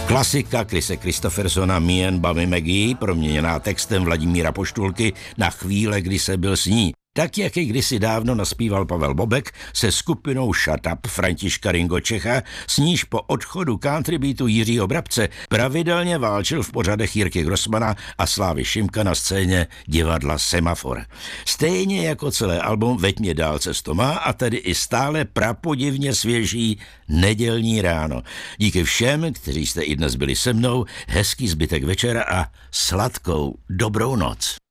Klasika Krise Kristoffersona Mien Bamy Maggie, proměněná textem Vladimíra Poštulky na Chvíle, kdy se byl s ní. Tak, jak ji kdysi dávno naspíval Pavel Bobek se skupinou Shut Up Františka Ringo Čecha, s níž po odchodu countrybeatu Jiřího Brabce pravidelně válčil v pořadech Jirky Grossmana a Slávy Šimka na scéně divadla Semafor. Stejně jako celé album Veď mě dál cestomá a tedy i stále prapodivně svěží Nedělní ráno. Díky všem, kteří jste i dnes byli se mnou, hezký zbytek večera a sladkou dobrou noc.